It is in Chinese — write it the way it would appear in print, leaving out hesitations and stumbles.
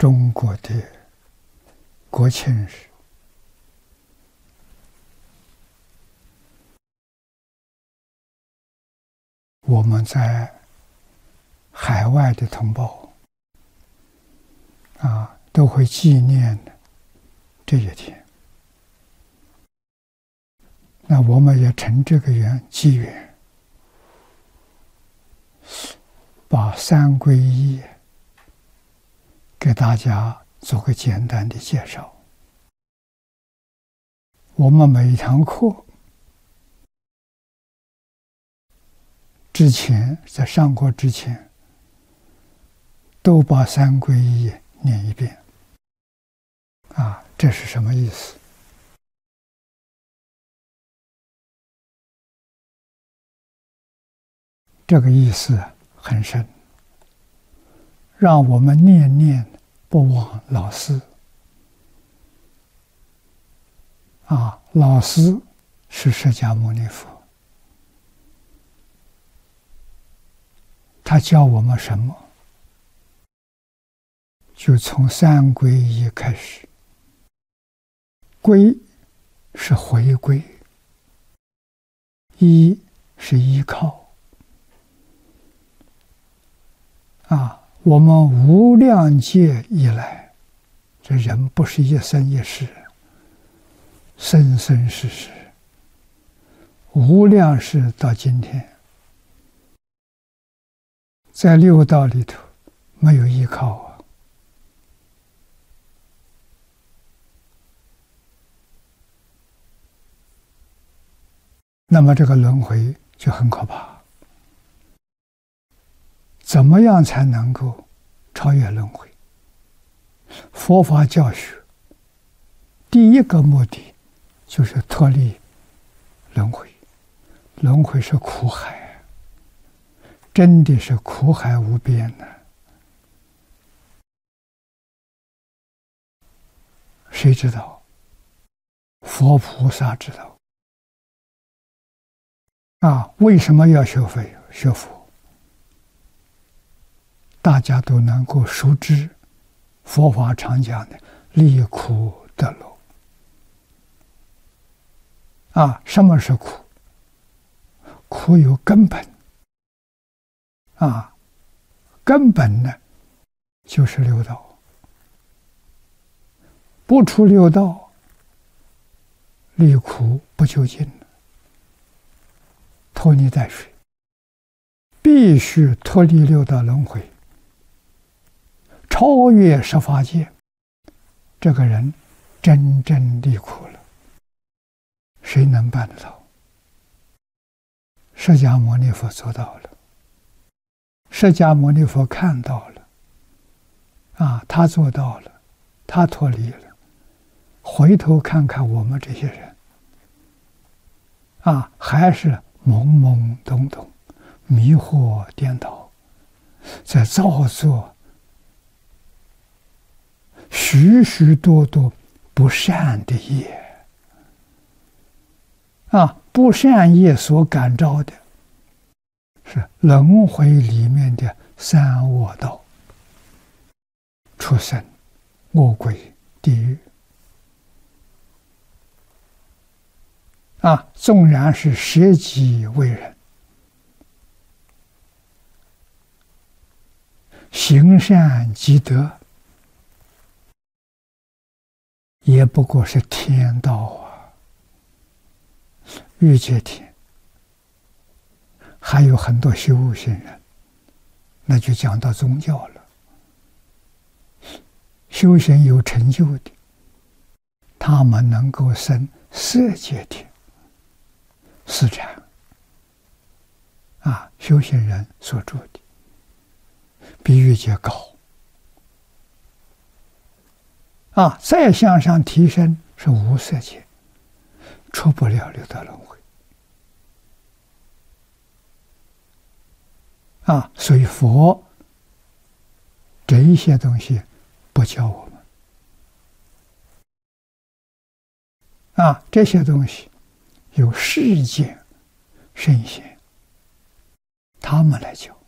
中国的国庆日，我们在海外的同胞都会纪念这一天。那我们也趁这个机缘，把三皈依给大家做个简单的介绍。我们每一堂课之前，在上课之前，都把三皈依念一遍。这是什么意思？这个意思很深，让我们念念不忘老师。老师是释迦牟尼佛，他教我们什么？就从三皈依开始。皈是回归，依是依靠。我们无量劫以来，这人不是一生一世，生生世世，无量世到今天，在六道里头没有依靠那么这个轮回就很可怕。怎么样才能够超越轮回？佛法教学第一个目的就是脱离轮回。轮回是苦海，真的是苦海无边的。谁知道？佛菩萨知道。为什么要学佛？大家都能够熟知佛法常讲的离苦得乐。什么是苦？苦有根本。根本呢，就是六道。不出六道，离苦不究竟，拖泥带水。必须脱离六道轮回，超越十法界，这个人真正离苦了。谁能办得到？释迦牟尼佛做到了。释迦牟尼佛看到了，他做到了，他脱离了。回头看看我们这些人，还是懵懵懂懂，迷惑颠倒，在造作许许多多不善的业。不善业所感召的是轮回里面的三恶道：畜生、恶鬼、地狱。纵然是舍己为人，行善积德，也不过是天道欲界天。还有很多修行人，那就讲到宗教了。修行有成就的，他们能够生色界天、四禅。修行人所住的比欲界高。再向上提升是无色界，出不了六道轮回。所以佛这一些东西不教我们。这些东西由世间圣贤他们来教。